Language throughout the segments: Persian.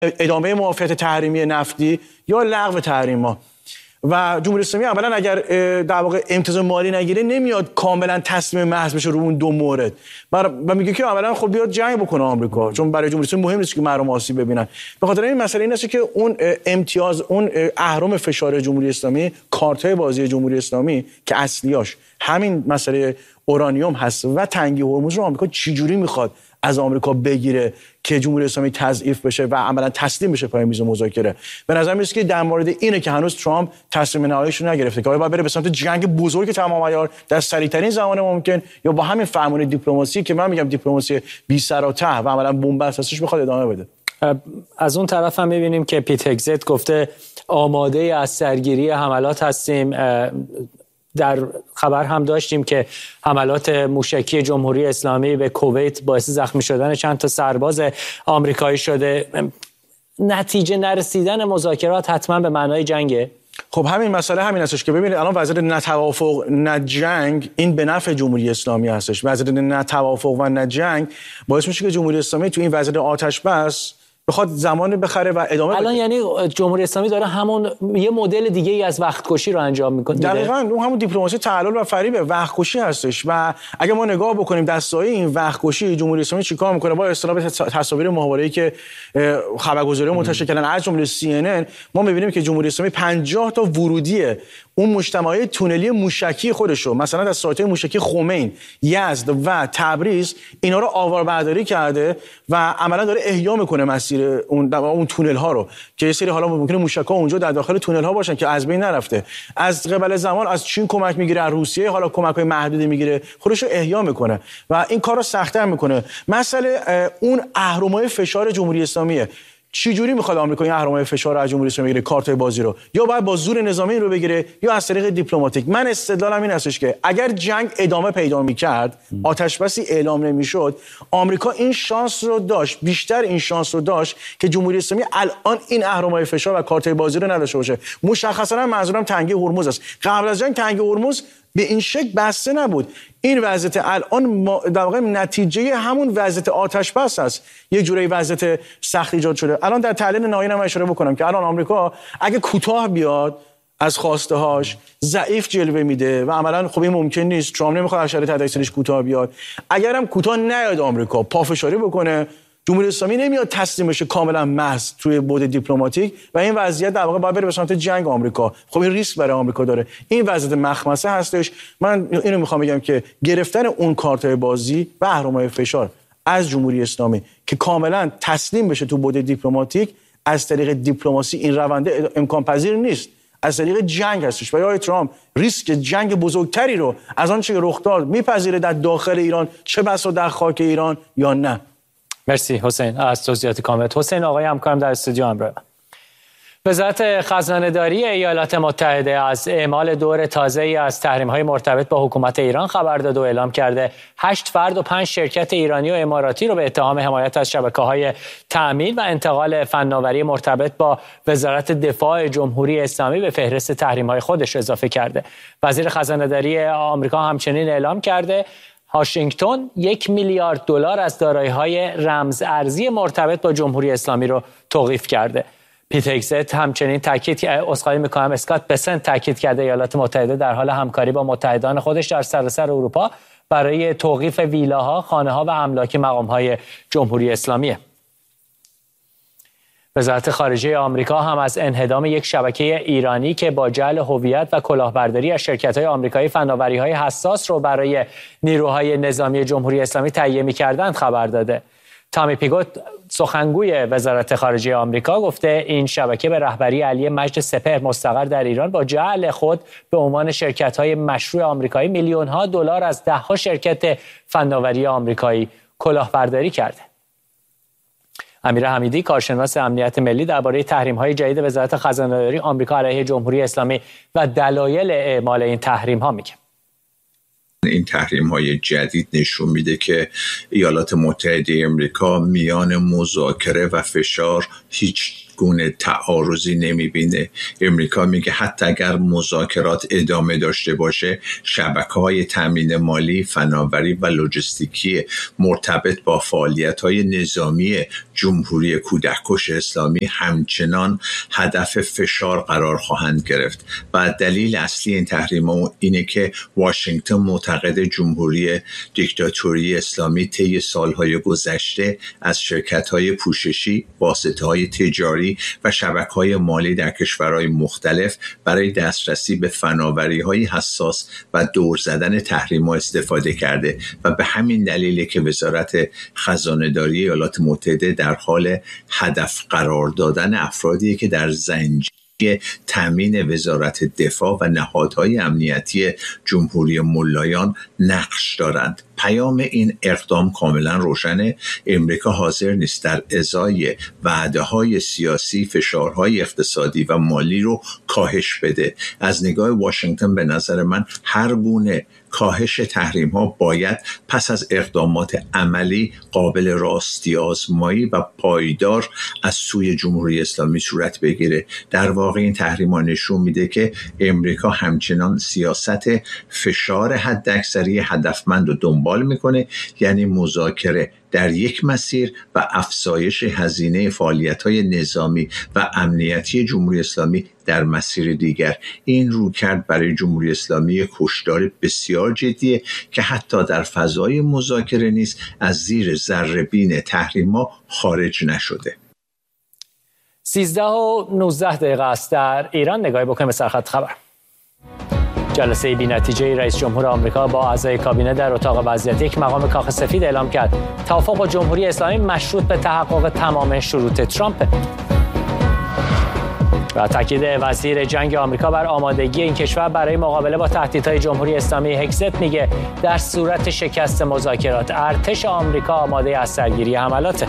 ادامه موافقت تحریمی نفتی یا لغو تحریم‌ها. و جمهوری اسلامی اولا اگر در واقع امتیاز مالی نگیره نمیاد کاملا تسلیم محض بشه رو اون دو مورد و میگه که اولا خب بیاد جنگ بکنه آمریکا، چون برای جمهوری اسلامی مهم نیست که مردم آسیب ببینن. به خاطر این مسئله این است که اون امتیاز، اون اهرم فشار جمهوری اسلامی، کارتای بازی جمهوری اسلامی که اصلیاش همین مسئله اورانیوم هست و تنگی هرمز رو آمریکا چجوری میخواد از آمریکا بگیره که جمهوری اسلامی تضعیف بشه و عملا تسلیم بشه پای میز مذاکره. به نظر میاد که در مورد اینه که هنوز ترامپ تصمیم نهاییش رو نگرفته که آیا باید بره به سمت جنگ بزرگ تمام عیار در سریع‌ترین زمان ممکن یا با همین فرمون دیپلماسی که من میگم دیپلماسی بی سر و ته و عملا بن‌بست هستش بخواد ادامه بده. از اون طرف هم می‌بینیم که پیت هگزت گفته آماده از سرگیری حملات هستیم. در خبر هم داشتیم که حملات موشکی جمهوری اسلامی به کویت باعث زخمی شدن چند تا سرباز آمریکایی شده. نتیجه نرسیدن مذاکرات حتما به معنای جنگه؟ خب همین مسئله همین هستش که ببینید الان وضعیت نه توافق نه جنگ این به نفع جمهوری اسلامی هستش. وضعیت نه توافق و نه جنگ باعث میشه که جمهوری اسلامی تو این وضعیت آتش بس بخواد زمان بخره و ادامه الان یعنی جمهوری اسلامی داره همون یه مدل دیگه ای از وقت‌کشی رو انجام میکنه. دقیقاً اون همون دیپلماسی تعلل و فریب وقت‌کشی هستش و اگه ما نگاه بکنیم دستای این وقت‌کشی جمهوری اسلامی چیکار میکنه با اصطلاح تصاویر ماهواره‌ای که خبرگزاری‌ها منتشر کردن از جمله CNN ما می‌بینیم که جمهوری اسلامی 50 تا ورودی اون مجتمعات تونلی موشکی خودشو مثلا از سایت‌های موشکی خمین، یزد و تبریز اینا رو آواربرداری کرده و عملاً داره احیا میکنه مسیر اون تونل ها رو که یه سری حالا ممکنه موشک‌ها اونجا در داخل تونل ها باشن که از بین نرفته. از قبل زمان از چین کمک میگیره، از روسیه حالا کمک‌های محدودی میگیره، خودش رو احیا میکنه و این کار رو سخت‌تر میکنه. مسئله اون اهرم‌های فشار جمهوری اسلامیه. چی جوری میخواد آمریکا این اهرم‌های فشار از جمهوری اسلامی بگیره کارتای بازی رو؟ یا باید با زور نظامی رو بگیره یا از طریق دیپلماتیک. من استدلالم این هستش که اگر جنگ ادامه پیدا میکرد، آتش بسی اعلام نمیشد، آمریکا این شانس رو داشت، بیشتر این شانس رو داشت که جمهوری اسلامی الان این اهرم‌های فشار و کارتای بازی رو نداشته باشه. مشخصا منظورم تنگی هرمز است. قبل از جنگ تنگی هرمز به این شکل بسته نبود. این وضعیت الان در واقع نتیجه همون وضعیت آتش بس است. یک جوری وضعیت سخت ایجاد شده. الان در تحلیل نهایی هم اشاره بکنم که الان آمریکا اگه کوتاه بیاد از خواسته هاش ضعیف جلوه میده و عملاً خب این ممکن نیست. ترامپ نمیخواد از شرایط حداکثریش کوتاه بیاد. اگرم کوتاه نیاد آمریکا پافشاری بکنه، جمهوری اسلامی نمیاد تسلیم بشه کاملا محض توی بعد دیپلماتیک و این وضعیت در واقع باید بره به سمت جنگ آمریکا. خب این ریسک برای آمریکا داره. این وضعیت مخمسه هستش. من اینو میخوام بگم که گرفتن اون کارتای بازی و اهرم‌های فشار از جمهوری اسلامی که کاملا تسلیم بشه تو بعد دیپلماتیک از طریق دیپلماسی این روند امکان پذیر نیست. از طریق جنگ هستش و یا ترامپ ریسک جنگ بزرگتری رو از آن چه رخ داد میپذیره در داخل ایران، چه بسا در خاک ایران یا نه. مرسی حسین از توضیحات کاملت. حسین آقای همکارم در استودیو همراه. وزارت خزانه‌داری ایالات متحده از اعمال دور تازه‌ای از تحریم‌های مرتبط با حکومت ایران خبر داد و اعلام کرده 8 فرد و 5 شرکت ایرانی و اماراتی رو به اتهام حمایت از شبکه‌های تأمین و انتقال فناوری مرتبط با وزارت دفاع جمهوری اسلامی به فهرست تحریم‌های خودش اضافه کرده. وزیر خزانه‌داری آمریکا همچنین اعلام کرده واشنگتن 1 میلیارد دلار از دارایی‌های رمز ارزی مرتبط با جمهوری اسلامی رو توقیف کرده. پیت هگزت همچنین اسکات بسنت تاکید کرده ایالات متحده در حال همکاری با متحدان خودش در سراسر اروپا برای توقیف ویلاها، خانه‌ها و املاک مقام‌های جمهوری اسلامی. وزارت خارجه آمریکا هم از انهدام یک شبکه ایرانی که با جعل هویت و کلاهبرداری از شرکت‌های آمریکایی فناوری‌های حساس رو برای نیروهای نظامی جمهوری اسلامی تهیه می‌کردند خبر داده. تامی پیگوت سخنگوی وزارت خارجه آمریکا گفته این شبکه به رهبری علی مجد سپهر مستقر در ایران با جعل خود به عنوان شرکت‌های مشروع آمریکایی میلیون‌ها دلار از ده‌ها شرکت فناوری آمریکایی کلاهبرداری کرده. امیر حمیدی کارشناس امنیت ملی درباره تحریم‌های جدید وزارت خزانه‌داری آمریکا علیه جمهوری اسلامی و دلایل اعمال این تحریم‌ها میگه. این تحریم‌های جدید نشون میده که ایالات متحده آمریکا میان مذاکره و فشار هیچ گونه تعارضی نمیبینه. امریکا میگه حتی اگر مذاکرات ادامه داشته باشه، شبکه‌های تامین مالی، فناوری و لوجستیکی مرتبط با فعالیت‌های نظامی جمهوری کودککش اسلامی همچنان هدف فشار قرار خواهند گرفت. و دلیل اصلی این تحریم‌ها اینه که واشنگتن معتقد جمهوری دیکتاتوری اسلامی طی سالهای گذشته از شرکت‌های پوششی، واسطه‌های تجاری و شبکه‌های مالی در کشورهای مختلف برای دسترسی به فناوری‌های حساس و دور زدن تحریم‌ها استفاده کرده و به همین دلیله که وزارت خزانه‌داری ایالات متحده در حال هدف قرار دادن افرادی که در زنجیره تامین وزارت دفاع و نهادهای امنیتی جمهوری ملایان نقش دارند. پیام این اقدام کاملا روشنه. امریکا حاضر نیست در ازای وعده‌های سیاسی فشارهای اقتصادی و مالی رو کاهش بده. از نگاه واشنگتن به نظر من هر گونه کاهش تحریم‌ها باید پس از اقدامات عملی قابل راستی آزمایی و پایدار از سوی جمهوری اسلامی صورت بگیره. در واقع این تحریم‌ها نشون میده که امریکا همچنان سیاست فشار حداکثری هدفمند رو دنبال میکنه، یعنی مذاکره در یک مسیر و افزایش هزینه فعالیت‌های نظامی و امنیتی جمهوری اسلامی در مسیر دیگر. این رویکرد برای جمهوری اسلامی کشدار بسیار جدیه که حتی در فضای مذاکره نیز از زیر ذره‌بین تحریم‌ها خارج نشده. 13:19 است در ایران. نگاهی بکنیم به سرخط خبر. جلسه بی‌نتیجه رئیس جمهور آمریکا با اعضای کابینه در اتاق وضعیت یک مقام کاخ سفید اعلام کرد توافق با جمهوری اسلامی مشروط به تحقق تمام شروط ترامپ. و تاکید وزیر جنگ آمریکا بر آمادگی این کشور برای مقابله با تهدیدهای جمهوری اسلامی. هگزت میگه در صورت شکست مذاکرات ارتش آمریکا آماده از سرگیری حملاته.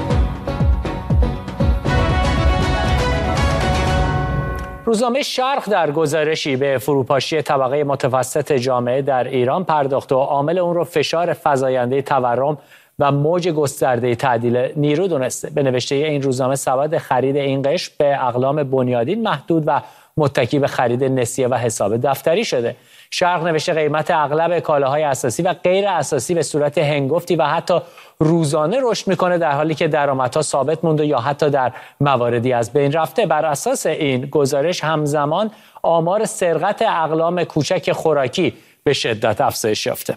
روزنامه شرق در گزارشی به فروپاشی طبقه متوسط جامعه در ایران پرداخت و عامل اون رو فشار فزاینده تورم و موج گسترده تعدیل نیرو دونسته. به نوشته این روزنامه سبد خرید این قشر به اقلام بنیادین محدود و متکی به خرید نسیه و حساب دفتری شده. شرق نوشته قیمت اغلب کالاهای اساسی و غیر اساسی به صورت هنگفتی و حتی روزانه رشد میکنه، در حالی که درآمدها ثابت مونده یا حتی در مواردی از بین رفته. بر اساس این گزارش همزمان آمار سرقت اقلام کوچک خوراکی به شدت افزایش یافته.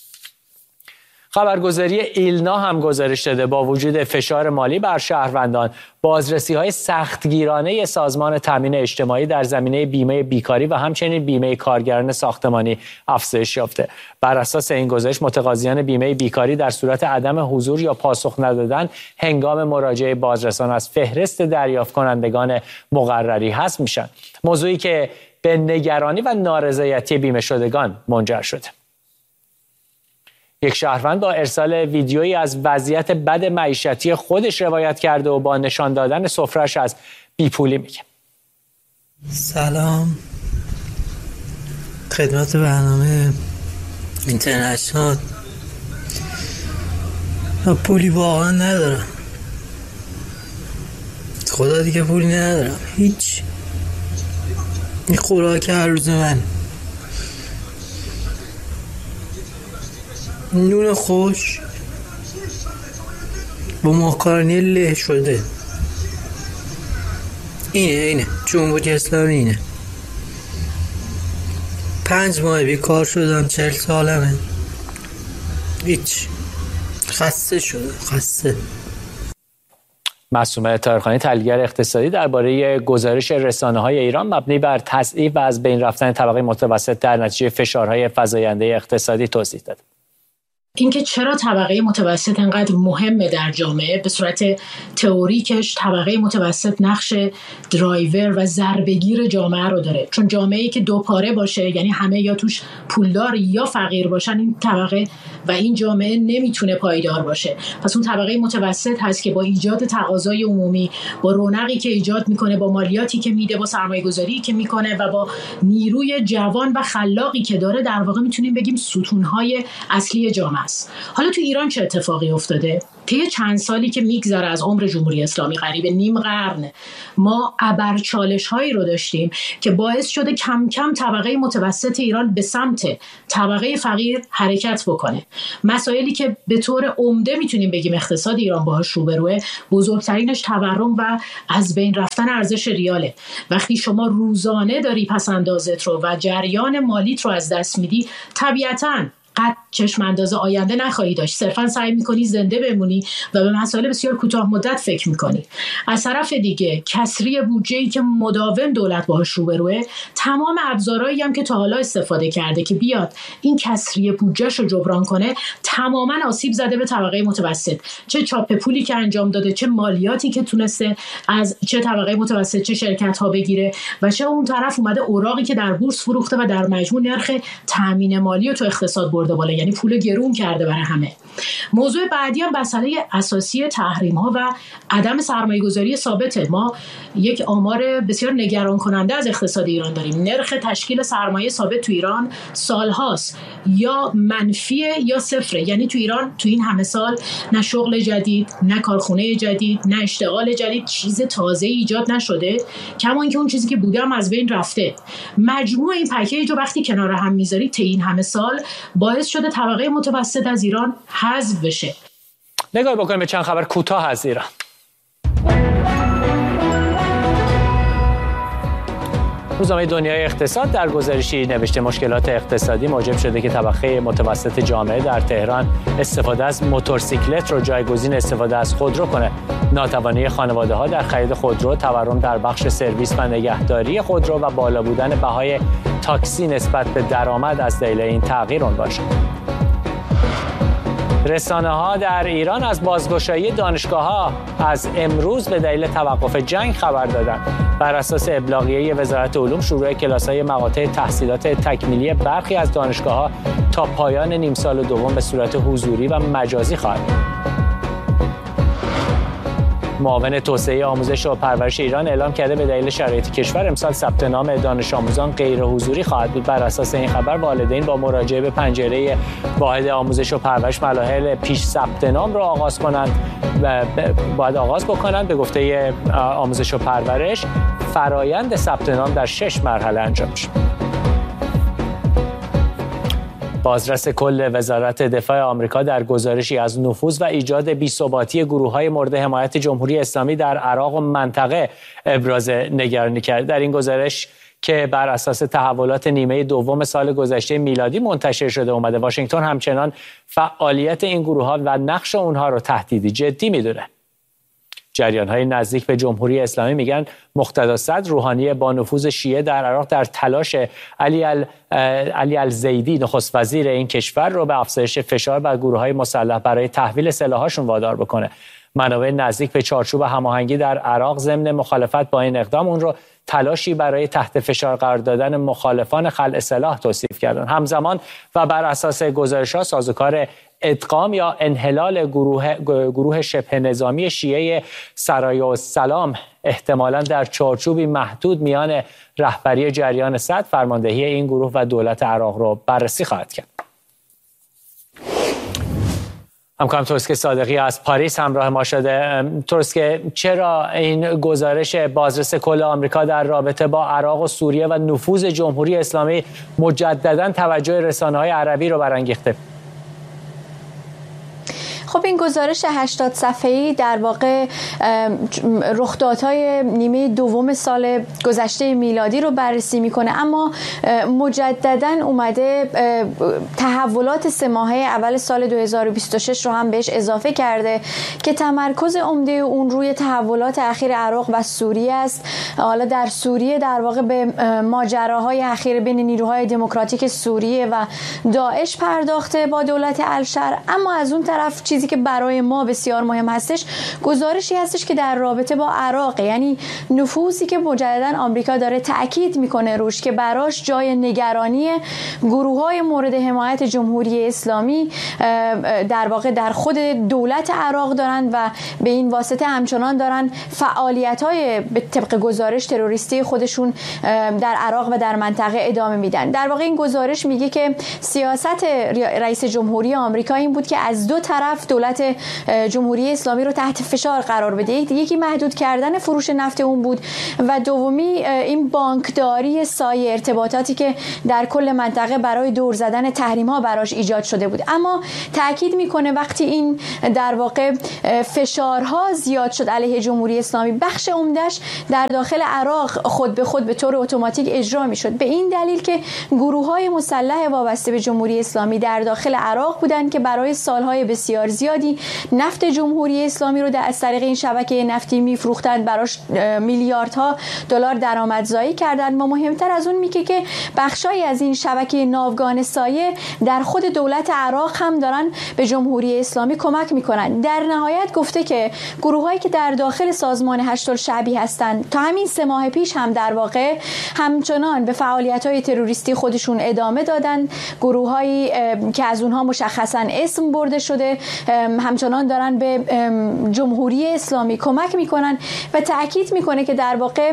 خبرگزاری ایلنا هم گزارش داده با وجود فشار مالی بر شهروندان، بازرسی‌های سختگیرانه سازمان تامین اجتماعی در زمینه بیمه بیکاری و همچنین بیمه کارگران ساختمانی افزایش یافته. بر اساس این گزارش متقاضیان بیمه بیکاری در صورت عدم حضور یا پاسخ ندادن هنگام مراجعه بازرسان از فهرست دریافت کنندگان مقرری حذف میشن، موضوعی که به نگرانی و نارضایتی بیمه شدگان منجر شده. یک شهروند با ارسال ویدیویی از وضعیت بد معیشتی خودش روایت کرده و با نشان دادن سفره‌اش از بیپولی میگه. سلام، خدمت برنامه اینترنشنال. من پولی واقعا ندارم، خدا دیگه پولی ندارم، هیچ. این خوراک هر روز من، نون خوش با ماکارونی له شده. اینه جمهوری اسلامی اینه. 5 ماه بیکار شدم، 40 سالمه، هیچ. خسته شده، خسته. معصومه طاهرخانی، تحلیلگر اقتصادی، درباره گزارش رسانه‌های ایران مبنی بر تضعیف و از بین رفتن طبقه متوسط در نتیجه فشارهای فزاینده اقتصادی توضیح داد. اینکه چرا طبقه متوسط انقدر مهمه در جامعه، به صورت تئوریکش طبقه متوسط نقش درایور و ضربه‌گیر جامعه رو داره، چون جامعه‌ای که دو پاره باشه، یعنی همه یا توش پولدار یا فقیر باشن، این طبقه و این جامعه نمیتونه پایدار باشه. پس اون طبقه متوسط هست که با ایجاد تقاضای عمومی، با رونقی که ایجاد میکنه، با مالیاتی که میده، با سرمایه‌گذاری که میکنه و با نیروی جوان و خلاقی که داره، در واقع میتونیم بگیم ستون‌های اصلی جامعه است. حالا تو ایران چه اتفاقی افتاده؟ طی چند سالی که میگذره از عمر جمهوری اسلامی، قریب نیم قرن، ما ابرچالش‌هایی رو داشتیم که باعث شده کم کم طبقه متوسط ایران به سمت طبقه فقیر حرکت بکنه. مسائلی که به طور عمده میتونیم بگیم اقتصاد ایران باهاش روبروه، بزرگترینش تورم و از بین رفتن ارزش ریاله. وقتی شما روزانه داری پس‌اندازت رو و جریان مالیت رو از دست میدی، طبیعتاً قد چشم انداز آینده نخواهی داشت، صرفا سعی میکنی زنده بمونی و به مسائل بسیار کوتاه مدت فکر میکنی. از طرف دیگه کسری بودجه‌ای که مداوم دولت باهاش روبروه، تمام ابزارهایی هم که تا حالا استفاده کرده که بیاد این کسری بودجه‌شو جبران کنه، تماما آسیب زده به طبقه متوسط. چه چاپ پولی که انجام داده، چه مالیاتی که تونسته از چه طبقه متوسط چه شرکت‌ها بگیره و چه اون طرف اومده اوراقی که در بورس فروخته و در مجموع نرخ تامین مالی تو اقتصاد برده بالا، یعنی پول گرون کرده برای همه. موضوع بعدی هم مسئله اساسی تحریم‌ها و عدم سرمایه‌گذاری ثابته. ما یک آمار بسیار نگران کننده از اقتصاد ایران داریم. نرخ تشکیل سرمایه ثابت تو ایران سالهاست یا منفیه یا صفره. یعنی تو ایران تو این همه سال نه شغل جدید، نه کارخونه جدید، نه اشتغال جدید، چیز تازه ایجاد نشده، کما اینکه اون چیزی که بوده هم از بین رفته. مجموع این پکیج رو وقتی کنار هم میذاری، تا این همه سال باعث شده طبقه متوسط از ایران حذف بشه. نگاه بکنیم به چند خبر کوتاه از ایران. روزنامه دنیای اقتصاد در گزارشی نوشته مشکلات اقتصادی موجب شده که طبقه متوسط جامعه در تهران استفاده از موتورسیکلت رو جایگزین استفاده از خودرو کنه. ناتوانی خانواده‌ها در خرید خودرو، تورم در بخش سرویس و نگهداری خودرو و بالا بودن بهای تاکسی نسبت به درآمد از دلیل این تغییر عنوان شد. رسانه‌ها در ایران از بازگشایی دانشگاه‌ها از امروز به دلیل توقف جنگ خبر دادند. بر اساس ابلاغیه وزارت علوم، شروع کلاس‌های مقاطع تحصیلات تکمیلی برخی از دانشگاه‌ها تا پایان نیم سال دوم به صورت حضوری و مجازی خواهد بود. معاون توسعه آموزش و پرورش ایران اعلام کرده به دلیل شرایط کشور امسال ثبت نام دانش آموزان غیر حضوری خواهد بود. بر اساس این خبر والدین با مراجعه به پنجره واحد آموزش و پرورش مراحل پیش ثبت نام را باید آغاز بکنند. به گفته آموزش و پرورش، فرایند ثبت نام در 6 مرحله انجام میشه. بازرس کل وزارت دفاع آمریکا در گزارشی از نفوذ و ایجاد بی‌ثباتی گروه‌های مورد حمایت جمهوری اسلامی در عراق و منطقه ابراز نگرانی کرد. در این گزارش که بر اساس تحولات نیمه دوم سال گذشته میلادی منتشر شده اومده، واشنگتن همچنان فعالیت این گروه‌ها و نقش اونها رو تهدیدی جدی می‌دونه. جریان‌های نزدیک به جمهوری اسلامی میگن مقتدا صدر روحانی با نفوذ شیعه در عراق در تلاش علی الزیدی نخست وزیر این کشور رو به افزایش فشار بر گروه‌های مسلح برای تحویل سلاح‌هاشون وادار بکنه. منابع نزدیک به چارچوب هماهنگی در عراق ضمن مخالفت با این اقدام اون رو تلاشی برای تحت فشار قرار دادن مخالفان خلع سلاح توصیف کردن. همزمان و بر اساس گزارش‌ها سازوکار ادغام یا انحلال گروه شبه نظامی شیعه سرای السلام احتمالاً در چارچوبی محدود میان رهبری جریان صدر، فرماندهی این گروه و دولت عراق رو بررسی خواهد کرد. همکارم ترسک صادقی از پاریس همراه ما شده. ترسک، چرا این گزارش بازرس کل آمریکا در رابطه با عراق و سوریه و نفوذ جمهوری اسلامی مجدداً توجه رسانه‌های عربی رو برانگیخته؟ خب این گزارش 80 صفحه‌ای در واقع رخدادهای نیمه دوم سال گذشته میلادی رو بررسی میکنه، اما مجدداً اومده تحولات 3 ماهه اول سال 2026 رو هم بهش اضافه کرده که تمرکز عمده اون روی تحولات اخیر عراق و سوریه است. حالا در سوریه در واقع به ماجراهای اخیر بین نیروهای دموکراتیک سوریه و داعش پرداخته با دولت الشر، اما از اون طرف چیزی که برای ما بسیار مهم هستش گزارشی هستش که در رابطه با عراق، یعنی نفوذی که مجددا آمریکا داره تأکید میکنه روش که براش جای نگرانی گروه‌های مورد حمایت جمهوری اسلامی در واقع در خود دولت عراق دارن و به این واسطه همچنان دارن فعالیت‌های به طبق گزارش تروریستی خودشون در عراق و در منطقه ادامه میدن. در واقع این گزارش میگه که سیاست رئیس جمهوری آمریکا این بود که از 2 طرف دولت جمهوری اسلامی رو تحت فشار قرار بده. یکی محدود کردن فروش نفت اون بود و دومی این بانکداری سایه ارتباطاتی که در کل منطقه برای دور زدن تحریم‌ها براش ایجاد شده بود. اما تاکید میکنه وقتی این در واقع فشارها زیاد شد علیه جمهوری اسلامی، بخش عمده‌اش در داخل عراق خود به خود به طور اتوماتیک اجرا میشد، به این دلیل که گروه‌های مسلح وابسته به جمهوری اسلامی در داخل عراق بودند که برای سالهای بسیار زیادی نفت جمهوری اسلامی رو از طریق این شبکه نفتی میفروختند، براش میلیاردها دلار درآمدزایی کردند و مهمتر از اون میگه که بخشایی از این شبکه ناوگان سایه در خود دولت عراق هم دارن به جمهوری اسلامی کمک میکنن. در نهایت گفته که گروهایی که در داخل سازمان هشت‌الشعبی هستند تا همین 3 ماه پیش هم در واقع همچنان به فعالیت‌های تروریستی خودشون ادامه دادن، گروهایی که از اونها مشخصاً اسم برده شده همچنان دارن به جمهوری اسلامی کمک میکنن و تأکید میکنه که در واقع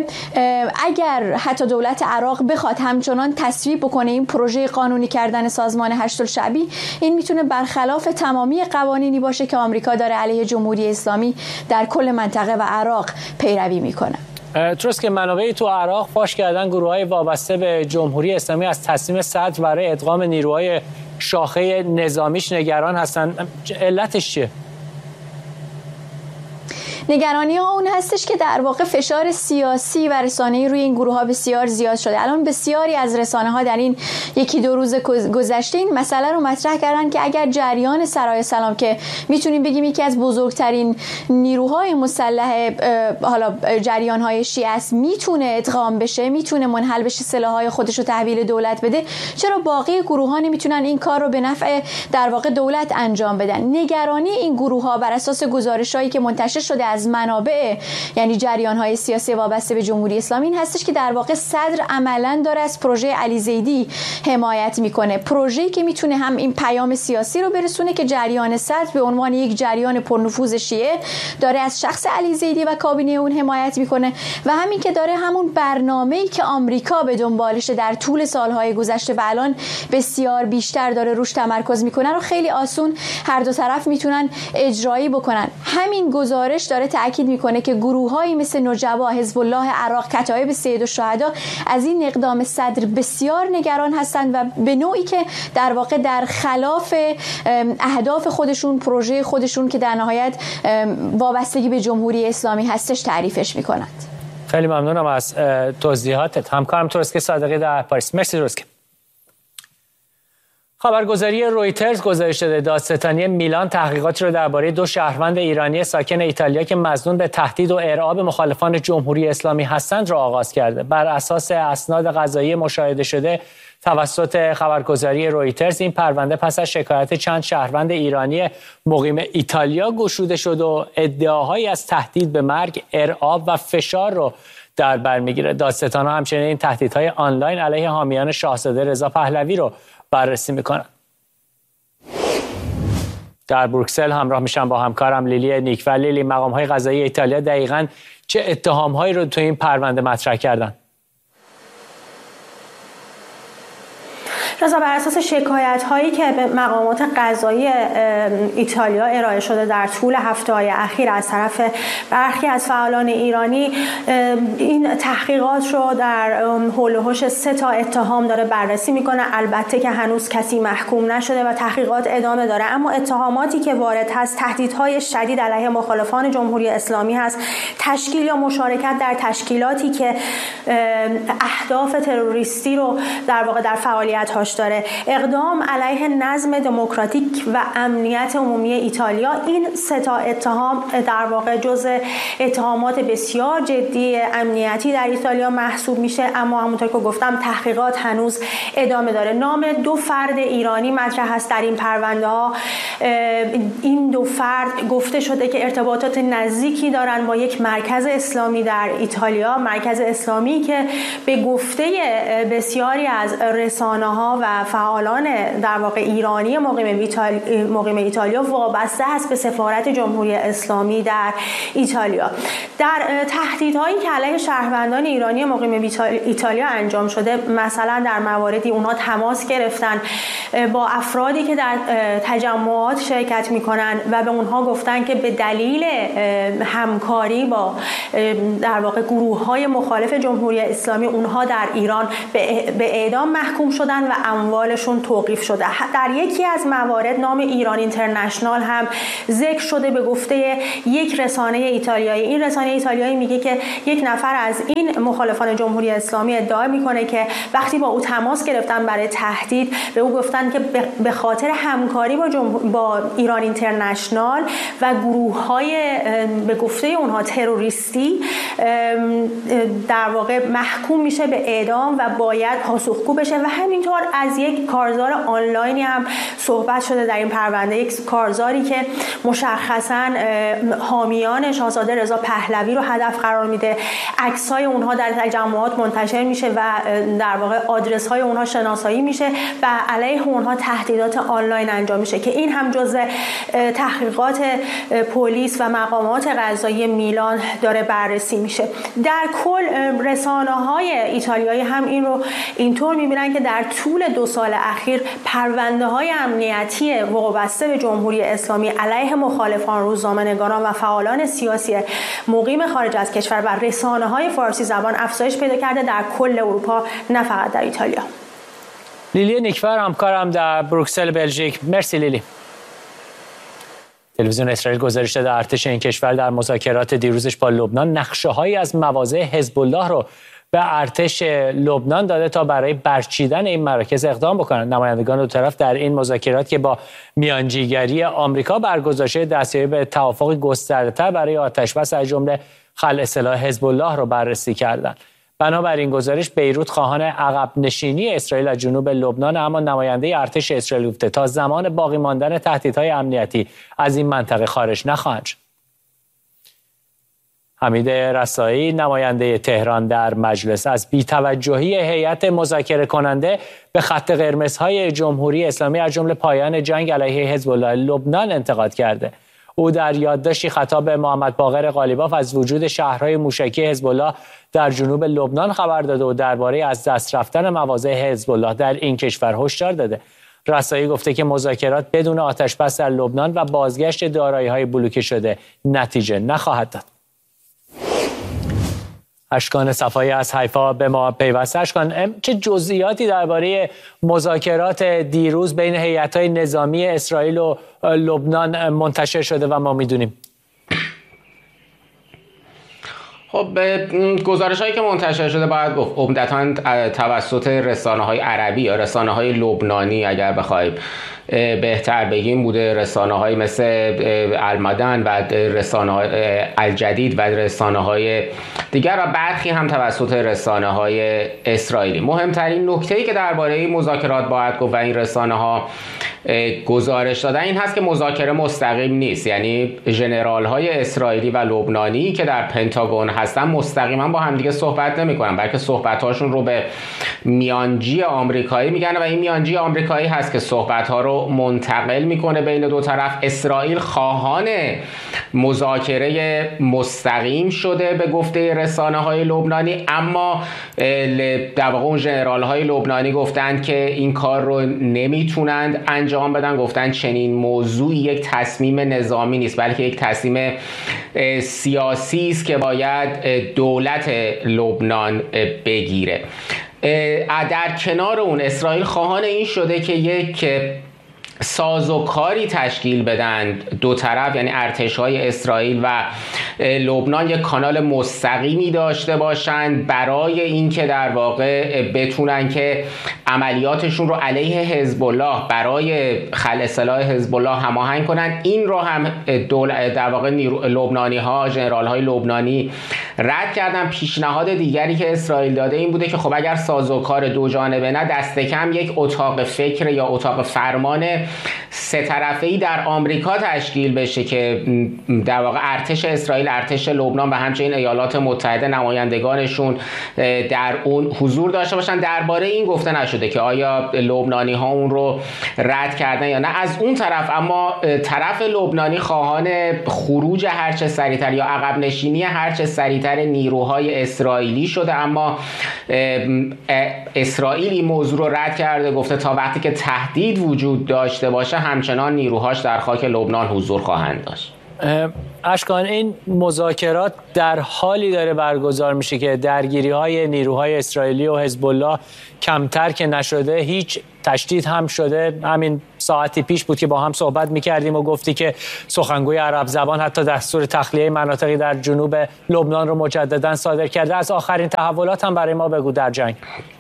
اگر حتی دولت عراق بخواد همچنان تصویب بکنه این پروژه قانونی کردن سازمان هشت‌الشعبی، این میتونه برخلاف تمامی قوانینی باشه که آمریکا داره علیه جمهوری اسلامی در کل منطقه و عراق پیروی میکنه. درست که منابعی تو عراق فاش کردن گروه‌های وابسته به جمهوری اسلامی از تصمیم صدر برای ادغام نیروهای شاخه نظامیش نگران هستن. علتش چیه؟ نگرانی ها اون هستش که در واقع فشار سیاسی و رسانه‌ای روی این گروه ها بسیار زیاد شده. الان بسیاری از رسانه ها در این 1-2 روز گذشته این مسئله رو مطرح کردن که اگر جریان سرای سلام که میتونیم بگیم یکی از بزرگترین نیروهای مسلح حالا جریان های شیعه است میتونه ادغام بشه، میتونه منحل بشه، سلاح‌های خودش رو تحویل دولت بده، چرا باقی گروه ها نمیتونن این کار رو به نفع در واقع دولت انجام بدن؟ نگرانی این گروه ها بر اساس گزارش‌هایی که منتشر شده از منابع یعنی جریان‌های سیاسی وابسته به جمهوری اسلامی این هستش که در واقع صدر عملاً داره از پروژه علی زیدی حمایت میکنه، پروژه‌ای که میتونه هم این پیام سیاسی رو برسونه که جریان صدر به عنوان یک جریان پرنفوذ شیعه داره از شخص علی زیدی و کابینه اون حمایت میکنه و همین که داره همون برنامه‌ای که آمریکا به دنبالشه در طول سالهای گذشته و الان بسیار بیشتر داره روش تمرکز میکنه رو خیلی آسون هر دو طرف میتونن اجرایی بکنن. همین گزارش داره تأکید میکنه که گروه‌هایی مثل نجبا، حزب الله عراق، کتایب سید الشهدا از این اقدام صدر بسیار نگران هستند و به نوعی که در واقع در خلاف اهداف خودشون، پروژه خودشون که در نهایت وابستگی به جمهوری اسلامی هستش تعریفش میکنند. خیلی ممنونم از توضیحاتت. همکارم ترسکه صادقی در پاریس. مرسی ترسکه. خبرگزاری رویترز گزارش داده دادستانی میلان تحقیقاتی را درباره 2 شهروند ایرانی ساکن ایتالیا که مظنون به تهدید و ارعاب مخالفان جمهوری اسلامی هستند را آغاز کرده. بر اساس اسناد قضایی مشاهده شده توسط خبرگزاری رویترز این پرونده پس از شکایت چند شهروند ایرانی مقیم ایتالیا گشوده شد و ادعاهایی از تهدید به مرگ، ارعاب و فشار را در بر میگیره. دادستان‌ها همچنین این تهدیدهای آنلاین علیه حامیان شاهزاده رضا پهلوی رو بررسی میکنن. در بروکسل همراه میشم با همکارم لیلی نیکفر. لیلی، مقام‌های قضایی ایتالیا دقیقاً چه اتهام‌هایی رو تو این پرونده مطرح کردن؟ رضا، بر اساس شکایت‌هایی که به مقامات قضایی ایتالیا ارائه شده در طول هفته‌های اخیر از طرف برخی از فعالان ایرانی، این تحقیقات رو در حول و حوش 3 اتهام داره بررسی میکنه. البته که هنوز کسی محکوم نشده و تحقیقات ادامه داره، اما اتهاماتی که وارد هست تهدیدهای شدید علیه مخالفان جمهوری اسلامی هست، تشکیل یا مشارکت در تشکیلاتی که اهداف تروریستی رو در واقع در فعالیت‌هاش داره، اقدام علیه نظم دموکراتیک و امنیت عمومی ایتالیا. این 3 اتهام در واقع جزء اتهامات بسیار جدی امنیتی در ایتالیا محسوب میشه، اما همونطور که گفتم تحقیقات هنوز ادامه داره. نام 2 فرد ایرانی مطرح است در این پرونده ها. این 2 فرد گفته شده که ارتباطات نزدیکی دارن با یک مرکز اسلامی در ایتالیا، مرکز اسلامی که به گفته بسیاری از رسانه‌ها و فعالان در واقع ایرانی مقیم ایتالیا وابسته است به سفارت جمهوری اسلامی در ایتالیا. در تهدیدهایی که علیه شهروندان ایرانی مقیم ایتالیا انجام شده، مثلا در مواردی اونها تماس گرفتن با افرادی که در تجمعات شرکت میکنن و به اونها گفتن که به دلیل همکاری با در واقع گروه‌های مخالف جمهوری اسلامی اونها در ایران به اعدام محکوم شدن و اموالشون توقیف شده. در یکی از موارد نام ایران اینترنشنال هم ذکر شده به گفته یک رسانه ایتالیایی. این رسانه ایتالیایی میگه که یک نفر از این مخالفان جمهوری اسلامی ادعا میکنه که وقتی با او تماس گرفتن برای تهدید، به او گفتن که به خاطر همکاری با ایران اینترنشنال و گروه‌های به گفته اونها تروریستی در واقع محکوم میشه به اعدام و باید پاسخگو بشه. و همینطور از یک کارزار آنلاینی هم صحبت شده در این پرونده، یک کارزاری که مشخصاً حامیان شاهزاده رضا پهلوی رو هدف قرار میده. عکس‌های اونها در تجمعات منتشر میشه و در واقع آدرس‌های اونها شناسایی میشه و علیه اونها تهدیدات آنلاین انجام میشه که این هم جزء تحقیقات پلیس و مقامات قضایی میلان داره بررسی میشه. در کل رسانه‌های ایتالیایی هم این رو اینطور میبینن که در طول 2 سال اخیر پرونده‌های امنیتی وابسته به جمهوری اسلامی علیه مخالفان، روزنامه‌نگاران و فعالان سیاسی مقیم خارج از کشور و رسانه‌های فارسی زبان افزایش پیدا کرده در کل اروپا، نه فقط در ایتالیا. لیلی نیکفر، همکارم در بروکسل بلژیک. مرسی لیلی. تلویزیون اسرائیل گزارش داده ارتش این کشور در مذاکرات دیروزش با لبنان نقشه‌هایی از مواضع حزب الله رو به ارتش لبنان داده تا برای برچیدن این مراکز اقدام بکنند. نمایندگان دو طرف در این مذاکرات که با میانجیگری آمریکا برگزار شده دستیابی به توافق گسترده‌تر برای آتش‌بس از جمله خلع سلاح حزب الله رو بررسی کردند. بنابراین گزارش بیروت خواهان عقب نشینی اسرائیل از جنوب لبنان، اما نماینده ارتش اسرائیل گفته تا زمان باقی ماندن تهدیدهای امنیتی از این منطقه خارج نخواهند شد. حمید رسایی، نماینده تهران در مجلس، از بی‌توجهی هیئت مذاکره کننده به خط قرمزهای جمهوری اسلامی از جمله پایان جنگ علیه حزب الله لبنان انتقاد کرده. او در یادداشتی خطاب به محمد باقر قالیباف از وجود شهرهای موشکی حزب الله در جنوب لبنان خبر داده و درباره از دست رفتن مواضع حزب الله در این کشور هشدار داده. رسایی گفته که مذاکرات بدون آتش‌بس در لبنان و بازگشت دارایی‌های بلوکه شده نتیجه نخواهد داد. اشکان صفایی از حیفا به ما پیوسته. اشکان، چه جزئیاتی درباره مذاکرات دیروز بین هیئت‌های نظامی اسرائیل و لبنان منتشر شده و ما می‌دونیم؟ خب به گزارش‌هایی که منتشر شده باید گفت عمدتاً توسط رسانه‌های عربی یا رسانه‌های لبنانی اگر بخوایم بهتر بگیم بوده، رسانه‌های مثل المدن و رسانه‌های الجدید و رسانه‌های دیگر و برخی هم توسط رسانه‌های اسرائیلی. مهمترین نکته‌ای که درباره مذاکرات باید گفت و این رسانه‌ها گزارش دادن این هست که مذاکره مستقیم نیست، یعنی ژنرال‌های اسرائیلی و لبنانی که در پنتاگون هستن مستقیما با همدیگه صحبت نمی‌کنن، بلکه صحبت‌هاشون رو به میانجی آمریکایی میگن و این میانجی آمریکایی هست که صحبت‌ها رو رو منتقل میکنه بین دو طرف. اسرائیل خواهان مذاکره مستقیم شده به گفته رسانه‌های لبنانی، اما در واقع اون ژنرال‌های لبنانی گفتند که این کار رو نمیتونند انجام بدن. گفتند چنین موضوعی یک تصمیم نظامی نیست، بلکه یک تصمیم سیاسی است که باید دولت لبنان بگیره. در کنار اون اسرائیل خواهان این شده که یک سازوکاری تشکیل بدن دو طرف، یعنی ارتش‌های اسرائیل و لبنان یک کانال مستقیمی داشته باشند برای اینکه در واقع بتونن که عملیاتشون رو علیه حزب الله برای خلع سلاح حزب الله هماهنگ کنن. این رو هم در واقع لبنانی‌ها، ژنرال‌های لبنانی رد کردن. پیشنهاد دیگری که اسرائیل داده این بوده که خب اگر سازوکار دو جانبه نه، دست کم یک اتاق فکر یا اتاق فرمان سه طرفه‌ای در آمریکا تشکیل بشه که در واقع ارتش اسرائیل، ارتش لبنان و همچنین ایالات متحده نمایندگانشون در اون حضور داشته باشن. درباره این گفته نشده که آیا لبنانی ها اون رو رد کردن یا نه. از اون طرف اما طرف لبنانی خواهان خروج هرچه سریعتر یا عقب نشینی هرچه سریعتر نیروهای اسرائیلی شده، اما اسرائیل این موضوع رو رد کرده، گفته تا وقتی که تهدید وجود داشته باشه همچنان نیروهاش در خاک لبنان حضور خواهند داشت. اشکان، این مذاکرات در حالی داره برگزار میشه که درگیری‌های نیروهای اسرائیلی و حزب الله کمتر که نشده، هیچ تشدید هم شده. همین ساعتی پیش بود که با هم صحبت میکردیم و گفتی که سخنگوی عرب زبان حتی دستور تخلیه مناطقی در جنوب لبنان رو مجددا صادر کرده. از آخرین تحولات هم برای ما بگو در جنگ.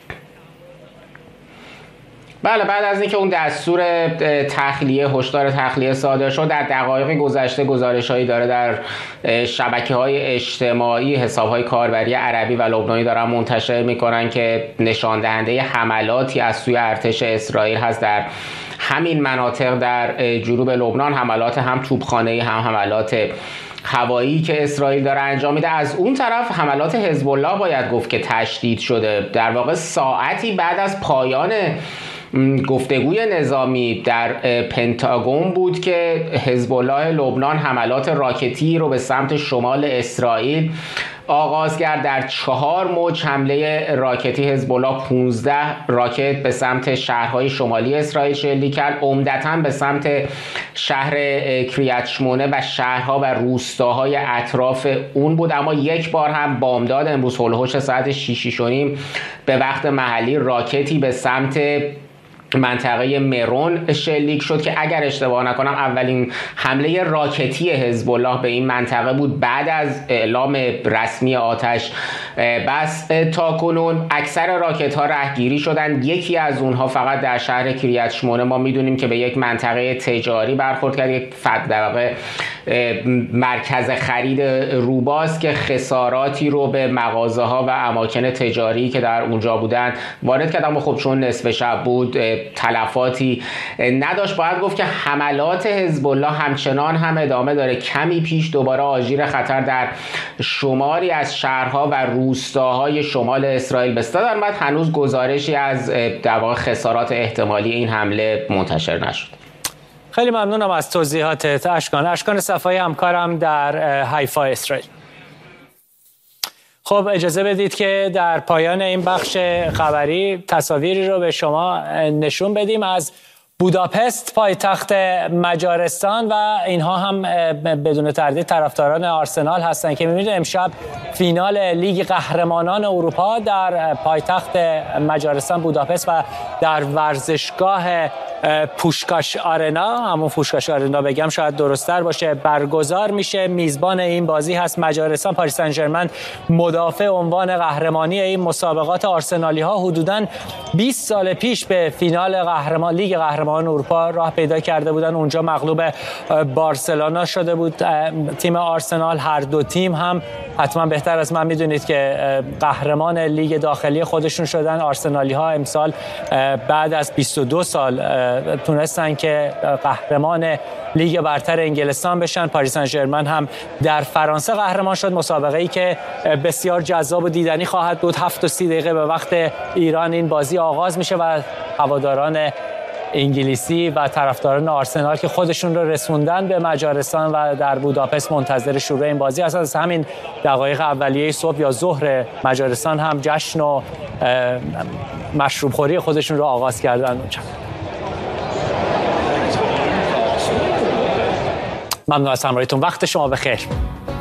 بله، بعد از اینکه اون دستور هشدار تخلیه صادر شد، در دقایق گذشته گزارش‌هایی داره در شبکه‌های اجتماعی، حساب‌های کاربری عربی و لبنانی دارن منتشر می‌کنن که نشان دهنده حملاتی از سوی ارتش اسرائیل هست در همین مناطق در جنوب لبنان، حملات هم توپخانه‌ای هم حملات هوایی که اسرائیل داره انجام میده. از اون طرف حملات حزب الله باید گفت که تشدید شده. در واقع ساعتی بعد از پایان گفتگوی نظامی در پنتاگون بود که حزب الله لبنان حملات راکتی رو به سمت شمال اسرائیل آغاز کرد. در 4 موج حمله راکتی حزب الله 15 راکت به سمت شهرهای شمالی اسرائیل شلیک کرد، عمدتاً به سمت شهر کریت شمونه و شهرها و روستاهای اطراف اون بود. اما یک بار هم بامداد امروز هولوش ساعت 6:30 به وقت محلی راکتی به سمت منطقه مرون شلیک شد که اگر اشتباه نکنم اولین حمله راکتی حزب الله به این منطقه بود بعد از اعلام رسمی آتش بس. تا کنون اکثر راکت ها رهگیری شدن. یکی از اونها فقط در شهر کریت شمونه ما میدونیم که به یک منطقه تجاری برخورد کرد، یک در واقع مرکز خرید روباست که خساراتی رو به مغازه ها و اماکن تجاری که در اونجا بودن وارد کرد، اما خب چون نصف شب بود تلفاتی نداشت. باید گفت که حملات حزب الله همچنان هم ادامه داره. کمی پیش دوباره آژیر خطر در شماری از شهرها و روستاهای شمال اسرائیل به صدا درآمد. هنوز گزارشی از در واقع خسارات احتمالی این حمله منتشر نشد. خیلی ممنونم از توضیحاتت اشکان صفایی، همکارم در حیفا اسرائیل. خب اجازه بدید که در پایان این بخش خبری تصاویری رو به شما نشون بدیم از بوداپست، پایتخت مجارستان، و اینها هم بدون تردید طرفداران آرسنال هستند که می‌بینید امشب فینال لیگ قهرمانان اروپا در پایتخت مجارستان بوداپست و در ورزشگاه پوشکاش آرنا، همون پوشکاش آرنا بگم شاید درست‌تر باشه، برگزار میشه. میزبان این بازی هست مجارستان. پاریس سن ژرمن مدافع عنوان قهرمانی این مسابقات. آرسنالی‌ها حدوداً 20 سال پیش به فینال لیگ قهرمانان اروپا راه پیدا کرده بودن، اونجا مغلوب بارسلونا شده بود تیم آرسنال. هر دو تیم هم حتما بهتر از من میدونید که قهرمان لیگ داخلی خودشون شدن. آرسنالی‌ها امسال بعد از 22 سال تونستن که قهرمان لیگ برتر انگلستان بشن. پاریس سن ژرمن هم در فرانسه قهرمان شد. مسابقه‌ای که بسیار جذاب و دیدنی خواهد بود. 7:30 به وقت ایران این بازی آغاز میشه و هواداران انگلیسی و طرفداران آرسنال که خودشون رو رسوندن به مجارستان و در بوداپست منتظر شروع این بازی هستند. از همین دقایق اولیه صبح یا ظهر مجارستان هم جشن و مشروب خوری خودشون رو آغاز کردن. ممنون از همراهیتون. وقت شما بخیر.